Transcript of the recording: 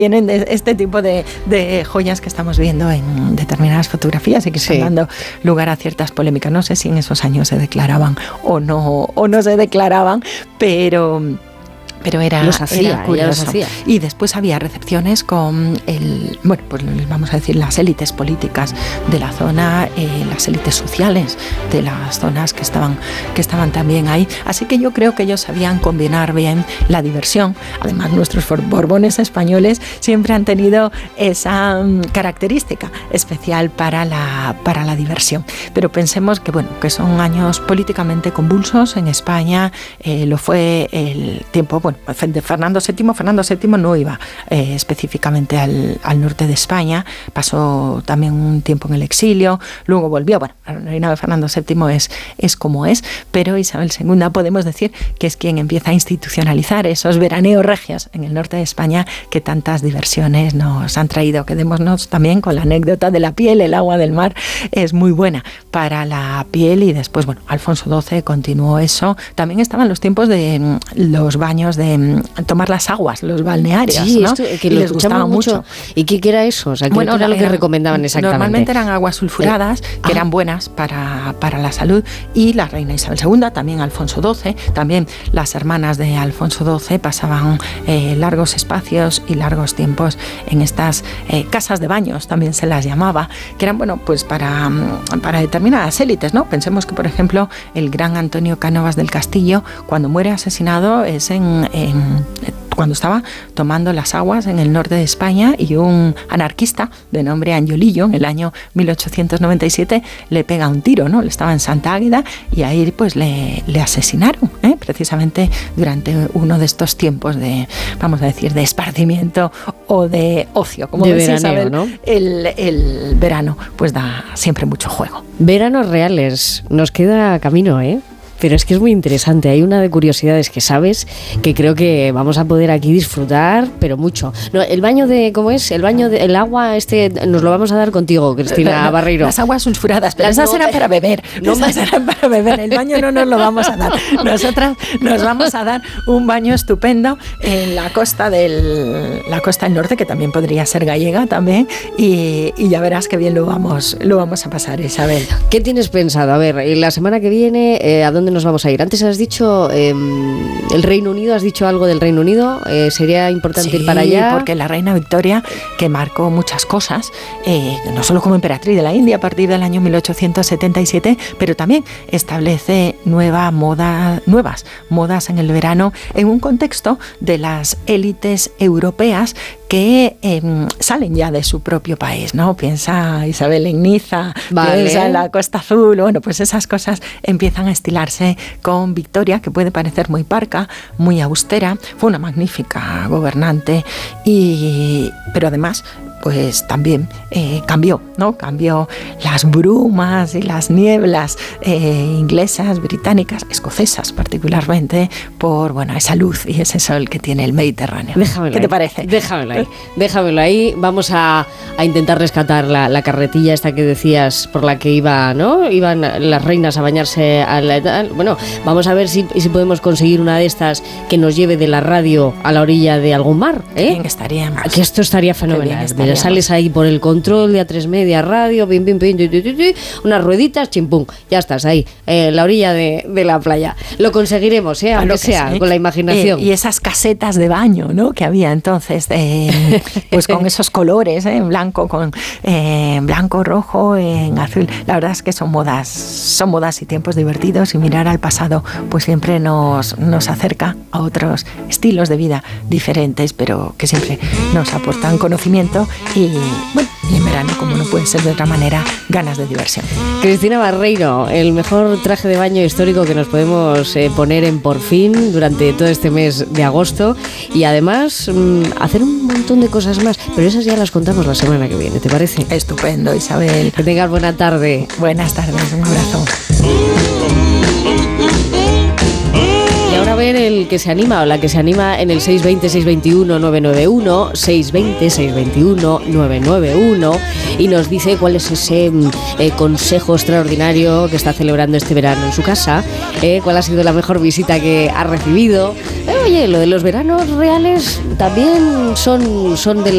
Vienen de este tipo de joyas que estamos viendo en determinadas fotografías y que están dando lugar a ciertas polémicas. No sé si en esos años se declaraban o no se declaraban, pero era curioso. Y después había recepciones con vamos a decir, las élites políticas de la zona, las élites sociales de las zonas que estaban también ahí. Así que yo creo que ellos sabían combinar bien la diversión. Además, nuestros Borbones españoles siempre han tenido esa característica especial para la diversión. Pero pensemos que son años políticamente convulsos en España. Lo fue el tiempo, de Fernando VII no iba específicamente al norte de España, pasó también un tiempo en el exilio, luego volvió. El reinado de Fernando VII es como es, pero Isabel II podemos decir que es quien empieza a institucionalizar esos veraneos regios en el norte de España que tantas diversiones nos han traído. Quedémonos también con la anécdota de la piel. El agua del mar es muy buena para la piel y después, Alfonso XII continuó eso. También estaban los tiempos de los baños, de tomar las aguas, los balnearios, sí, ¿no? Esto, que lo gustaba mucho. ¿Y qué era eso? O sea, ¿qué era lo que recomendaban exactamente? Normalmente eran aguas sulfuradas, que eran buenas para la salud, y la reina Isabel II, también Alfonso XII, también las hermanas de Alfonso XII pasaban largos espacios y largos tiempos en estas casas de baños, también se las llamaba, que eran, para determinadas élites, ¿no? Pensemos que, por ejemplo, el gran Antonio Cánovas del Castillo, cuando muere asesinado, es cuando estaba tomando las aguas en el norte de España, y un anarquista de nombre Angiolillo en el año 1897 le pega un tiro, ¿no? Estaba en Santa Águeda y ahí le asesinaron, precisamente durante uno de estos tiempos de, vamos a decir, de esparcimiento o de ocio, como decía Isabel, ¿no? El verano pues da siempre mucho juego. Veranos reales, nos queda camino, Pero es que es muy interesante. Hay una de curiosidades que sabes que creo que vamos a poder aquí disfrutar, pero mucho. No, el baño ¿cómo es? El agua nos lo vamos a dar contigo, Cristina Barreiro. Las aguas sulfuradas, pero esas eran para beber. Eran para beber. El baño no nos lo vamos a dar. Nosotras nos vamos a dar un baño estupendo en la costa del norte, que también podría ser gallega también, y ya verás qué bien lo vamos a pasar, Isabel. ¿Qué tienes pensado? A ver, la semana que viene, ¿a dónde nos vamos a ir? Antes has dicho el Reino Unido, has dicho algo del Reino Unido, sería importante ir para allá. Sí, porque la reina Victoria, que marcó muchas cosas, no solo como emperatriz de la India a partir del año 1877, pero también establece nuevas modas en el verano, en un contexto de las élites europeas que salen ya de su propio país, ¿no? Piensa Isabel en Niza, piensa en la Costa Azul, pues esas cosas empiezan a estilarse con Victoria, que puede parecer muy parca, muy austera. Fue una magnífica gobernante, pero además pues también cambió las brumas y las nieblas inglesas, británicas, escocesas particularmente, por esa luz y ese sol que tiene el Mediterráneo. ¿Qué te parece? Déjamelo ahí. Vamos a intentar rescatar la carretilla esta que decías, por la que iban las reinas a bañarse vamos a ver si podemos conseguir una de estas que nos lleve de la radio a la orilla de algún mar. Bien, estaríamos. Que esto estaría fenomenal. Sales ahí por el control de A3 Media Radio, unas rueditas, chimpum, ya estás ahí, la orilla de la playa. Lo conseguiremos, aunque sea, con la imaginación. Y esas casetas de baño, ¿no?, que había entonces, pues con esos colores, en blanco, con blanco, rojo, en azul. La verdad es que son modas y tiempos divertidos, y mirar al pasado pues siempre nos acerca a otros estilos de vida diferentes, pero que siempre nos aportan conocimiento y en verano, como no puede ser de otra manera, ganas de diversión. Cristina Barreiro, el mejor traje de baño histórico que nos podemos poner en Por Fin durante todo este mes de agosto, y además hacer un montón de cosas más, pero esas ya las contamos la semana que viene, ¿te parece? Estupendo, Isabel. Que tengas buena tarde. Buenas tardes, un abrazo. Y ahora a ver el que se anima o la que se anima en el 620-621-991, 620-621-991, y nos dice cuál es ese consejo extraordinario que está celebrando este verano en su casa, cuál ha sido la mejor visita que ha recibido. Oye, lo de los veranos reales también son de